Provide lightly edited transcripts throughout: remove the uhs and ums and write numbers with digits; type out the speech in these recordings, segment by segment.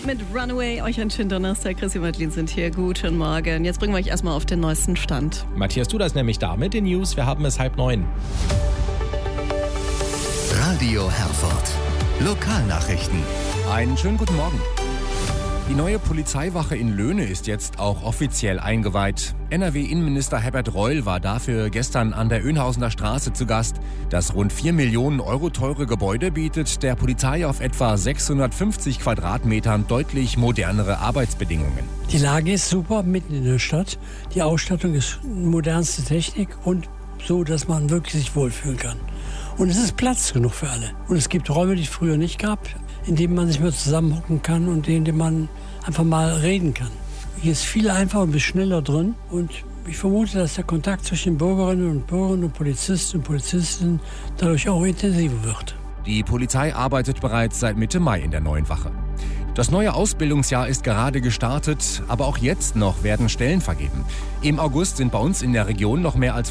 mit Runaway. Euch einen schönen Donnerstag. Chrissy und Madeline sind hier. Guten Morgen. Jetzt bringen wir euch erstmal auf den neuesten Stand. Matthias, du das nämlich da mit den News. Wir haben es 8:30. Radio Herford. Lokalnachrichten. Einen schönen guten Morgen. Die neue Polizeiwache in Löhne ist jetzt auch offiziell eingeweiht. NRW-Innenminister Herbert Reul war dafür gestern an der Önhausener Straße zu Gast. Das rund 4 Millionen Euro teure Gebäude bietet der Polizei auf etwa 650 Quadratmetern deutlich modernere Arbeitsbedingungen. Die Lage ist super, mitten in der Stadt. Die Ausstattung ist modernste Technik und so, dass man wirklich sich wohlfühlen kann. Und es ist Platz genug für alle. Und es gibt Räume, die es früher nicht gab, in denen man sich mal zusammenhocken kann und in denen man einfach mal reden kann. Hier ist viel einfacher und schneller drin. Und ich vermute, dass der Kontakt zwischen Bürgerinnen und Bürgern und Polizisten und Polizistinnen dadurch auch intensiver wird. Die Polizei arbeitet bereits seit Mitte Mai in der neuen Wache. Das neue Ausbildungsjahr ist gerade gestartet, aber auch jetzt noch werden Stellen vergeben. Im August sind bei uns in der Region noch mehr als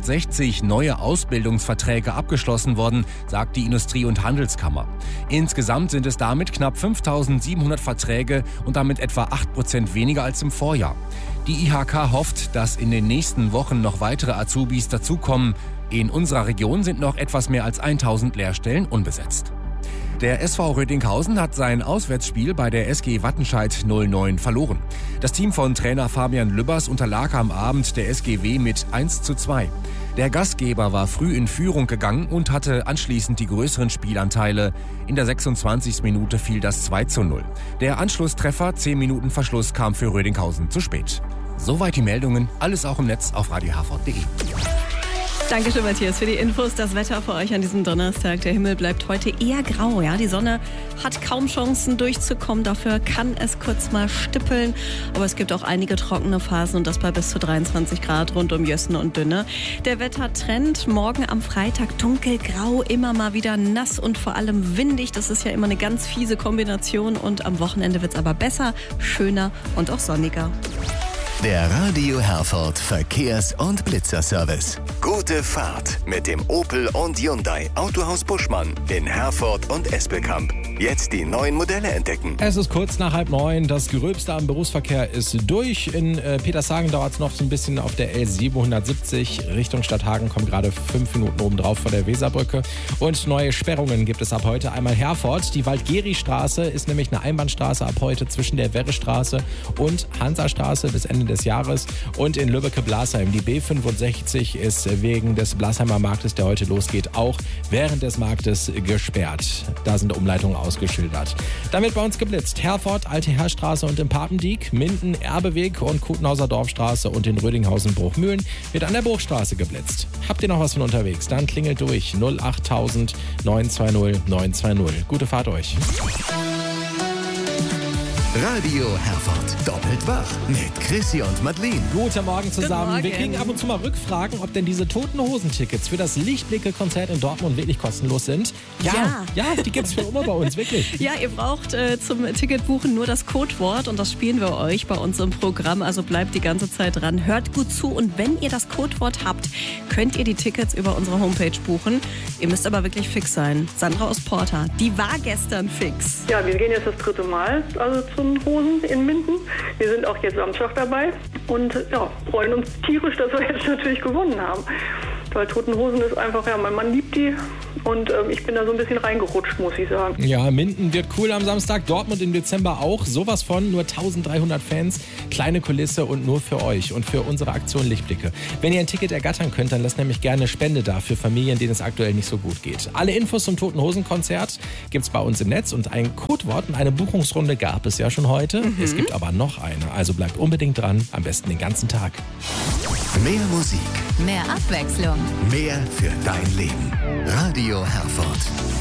560 neue Ausbildungsverträge abgeschlossen worden, sagt die Industrie- und Handelskammer. Insgesamt sind es damit knapp 5.700 Verträge und damit etwa 8% weniger als im Vorjahr. Die IHK hofft, dass in den nächsten Wochen noch weitere Azubis dazukommen. In unserer Region sind noch etwas mehr als 1.000 Lehrstellen unbesetzt. Der SV Rödinghausen hat sein Auswärtsspiel bei der SG Wattenscheid 09 verloren. Das Team von Trainer Fabian Lübbers unterlag am Abend der SGW mit 1:2. Der Gastgeber war früh in Führung gegangen und hatte anschließend die größeren Spielanteile. In der 26. Minute fiel das 2:0. Der Anschlusstreffer 10 Minuten Verschluss kam für Rödinghausen zu spät. Soweit die Meldungen, alles auch im Netz auf radioherford.de. Dankeschön, Matthias, für die Infos. Das Wetter für euch an diesem Donnerstag. Der Himmel bleibt heute eher grau. Ja? Die Sonne hat kaum Chancen durchzukommen. Dafür kann es kurz mal stippeln. Aber es gibt auch einige trockene Phasen und das bei bis zu 23 Grad rund um Jössen und Dünne. Der Wettertrend morgen am Freitag dunkelgrau, immer mal wieder nass und vor allem windig. Das ist ja immer eine ganz fiese Kombination. Und am Wochenende wird es aber besser, schöner und auch sonniger. Der Radio Herford Verkehrs- und Blitzerservice. Gute Fahrt mit dem Opel und Hyundai Autohaus Buschmann in Herford und Espelkamp. Jetzt die neuen Modelle entdecken. Es ist kurz nach 8:30. Das Gröbste am Berufsverkehr ist durch. In Petershagen dauert es noch so ein bisschen auf der L770. Richtung Stadthagen kommt gerade 5 Minuten obendrauf vor der Weserbrücke. Und neue Sperrungen gibt es ab heute. Einmal Herford. Die Waldgeri-Straße ist nämlich eine Einbahnstraße ab heute zwischen der Werrestraße und Hansastraße bis Ende des Jahres. Und in Lübbecke-Blasheim. Die B65 ist wegen des Blasheimer Marktes, der heute losgeht, auch während des Marktes gesperrt. Da sind Umleitungen ausgeschildert. Dann wird bei uns geblitzt. Herford, Alte Herrstraße und im Papendiek, Minden, Erbeweg und Kutenhauser Dorfstraße und in Rödinghausen Bruchmühlen wird an der Bruchstraße geblitzt. Habt ihr noch was von unterwegs? Dann klingelt durch 08000 920 920. Gute Fahrt euch. Radio Herford. Doppelt wach mit Chrissy und Madeline. Guten Morgen zusammen. Guten Morgen. Wir kriegen ab und zu mal Rückfragen, ob denn diese Toten Hosen-Tickets für das Lichtblicke-Konzert in Dortmund wirklich kostenlos sind. Ja, die gibt's für immer bei uns, wirklich. Ja, ihr braucht zum Ticketbuchen nur das Codewort und das spielen wir euch bei uns im Programm. Also bleibt die ganze Zeit dran, hört gut zu und wenn ihr das Codewort habt, könnt ihr die Tickets über unsere Homepage buchen. Ihr müsst aber wirklich fix sein. Sandra aus Porta, die war gestern fix. Ja, wir gehen jetzt das 3. Mal zu den Hosen in Minden. Wir sind auch jetzt Samstag dabei und ja, freuen uns tierisch, dass wir jetzt natürlich gewonnen haben. Weil Toten Hosen ist einfach, ja, mein Mann liebt die und ich bin da so ein bisschen reingerutscht, muss ich sagen. Ja, Minden wird cool am Samstag, Dortmund im Dezember auch. Sowas von, nur 1300 Fans, kleine Kulisse und nur für euch und für unsere Aktion Lichtblicke. Wenn ihr ein Ticket ergattern könnt, dann lasst nämlich gerne Spende da für Familien, denen es aktuell nicht so gut geht. Alle Infos zum Toten Hosen Konzert gibt's bei uns im Netz und ein Codewort und eine Buchungsrunde gab es ja schon heute. Es gibt aber noch eine, also bleibt unbedingt dran, am besten den ganzen Tag. Mehr Musik, Mehr Abwechslung. mehr für dein Leben. Radio Herford.